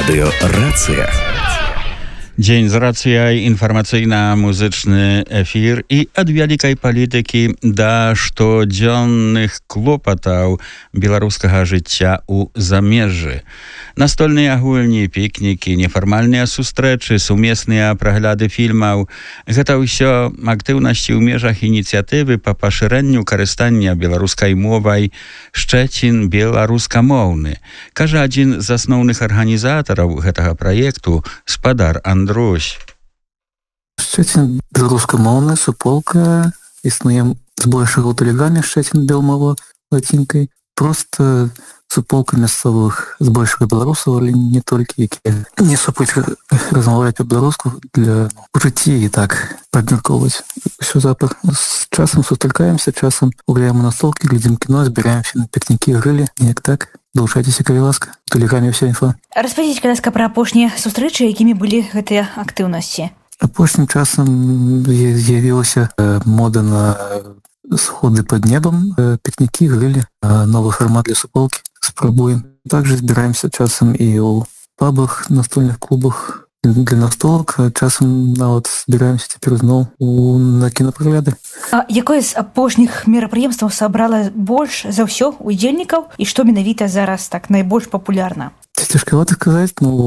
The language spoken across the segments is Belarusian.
Радыё «Рацыя». Дзень з рацыяй, інфармацыйна-музычны эфір і ад вялікай палітыкі да штодзённых клопатаў беларускага жыцця ў замежжы. Настольныя гульні, пікнікі, нефармальныя сустрэчы, сумесныя прагляды фільмаў – гэта ўсё актыўнасці ў межах ініцыятывы па пашырэнню карыстання беларускай мовай «Шчэцін беларускамоўны», кажа адзін з асноўных арганізатараў гэтага праекту, спадар Андрусь. Шчэцін беларускамоўны, суполка, існуе збольшага ў тэлеграме Шчэцін белмова лацінкай. Проста суполка мясцовых збольшага беларусаў, але не толькі, якія не супуць размаўляць па-беларуску для жыцці і так падмяркоўваць усё запар. З часам сустракаемся, часам гуляем у настолкі, глядзім кіно, збіраемся на пікнікі, грылі, неяк так. Долучайцеся, калі ласка, у тэлеграме ўся інфа. Распавядзіце, калі ласка, пра апошнія сустрэчы, якімі былі гэтыя актыўнасці. Апошнім часам з'явілася мода на сходы под небом, пикники, грили, новый формат для суполки спробуем. Также збираемся часом и у пабах, настольных клубах для настолок, часом нават збираемся цяпер зноў на кінапрагляды. А якое з апошніх мерапрыемстваў сабрала больш за ўсё удзельнікаў і што менавіта зараз так найбольш папулярна? Цяжкавата сказаць,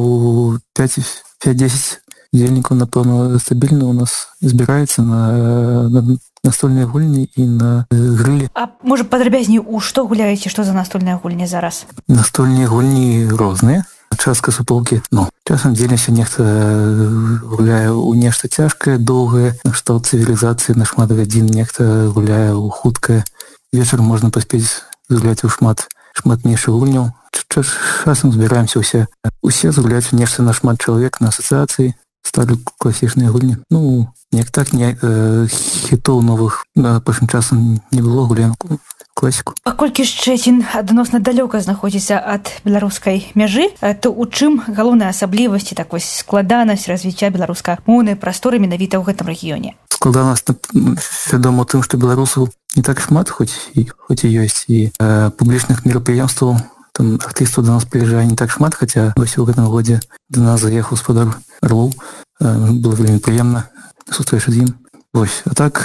5-10 удзельнікаў, напэўна, стабільна у нас збіраецца на настольныя гульні і на грылі. А можа падрабязней, у што гуляеце, што за настольныя гульні зараз? Настольныя гульні розныя. Частка суполкі, часам дзеліся, нехта гуляе ў нешта цяжкае, доўгае, накшталт цывілізацыі на шмат гадзін, нехта гуляе ў хуткае. Вечар можна паспець згуляць у шмат меншых гульняў. Часам збіраемся усе згуляць нешта на шмат чалавек, на асацыяцыі, ставлю класічныя гульні. Неяк так, хітоў новых апошнім часам не было, гуляем класіку. Паколькі Шчэцін адносна далёка знаходзіцца ад беларускай мяжы, то у чым галоўная асаблівасць і складанасць развіцця беларускамоўнай прасторы менавіта ў гэтым рэгіёне? Складанасць, вядома, тым, што беларусаў не так шмат, хоць і ёсць, і публічных мерапрыемстваў, там артыстаў до нас прыязджае не так шмат, хаця вось у гэтым годзе до нас заехаў спадар Орлоў, было вельмі прыемна сустрэча з ім. Вось, а так,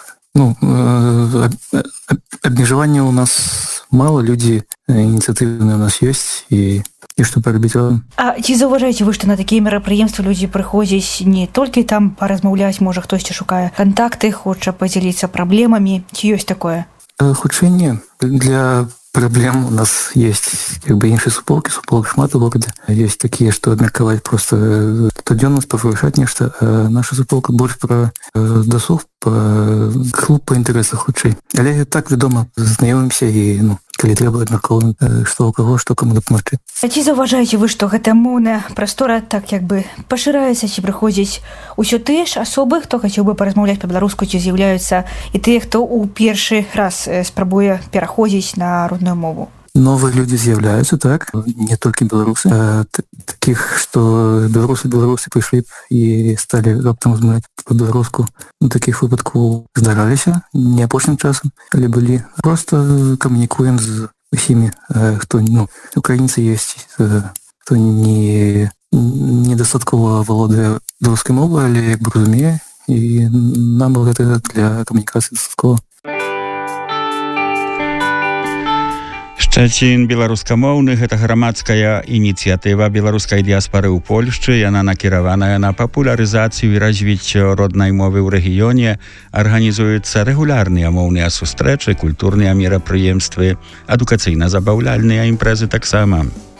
абмежавання у нас мало, людзі ініцыятыўныя у нас ёсць і што парабіць разам. А ці заўважаеце вы, што на такія мерапрыемствы людзі прыходзяць не толькі там паразмаўляць, можа хтосьці шукае кантакты, хоча падзяліцца праблемамі, ці ёсць такое? Хутчэй не. Для проблем у нас есть іншыя суполки шмат у горадзе. Есть такія, што абмеркаваць просто штодзённа павышаць нешта, а наша суполка больш пра дасуг, клуб па інтарэсах хутчэй. Але так, вядома, знаёмімся і, калі трэба, абмяркоўваем, што ў каго, што каму дапамагчы. А ці заўважаеце вы, што гэтая моўная прастора так пашыраецца, ці прыходзяць усё тыя ж асобы, хто хацеў бы паразмаўляць па-беларуску, ці з'яўляюцца і тыя, хто ў першы раз спрабуе пераходзіць на родную мову? Новыя людзі з'яўляюцца, так, не толькі беларусы, такіх, што беларусы прыйшлі і сталі раптам размаўляць па-беларуску. Такіх выпадкаў здараліся, не апошнім часам, але былі. Просто камунікуем з усімі, хто, украінцы ёсць, хто недастаткова валодае беларускай мовай, але разумее, і нам гэта для камунікацыі дастаткова. Шчэцін беларускамоўны – гэта грамадская ініцыятыва беларускай дыяспары ў Польшчы. Яна накіраваная на папулярызацыю і развіццё роднай мовы ў рэгіёне. Арганізуюцца рэгулярныя моўныя сустрэчы, культурныя мерапрыемствы, адукацыйна-забаўляльныя імпрэзы таксама.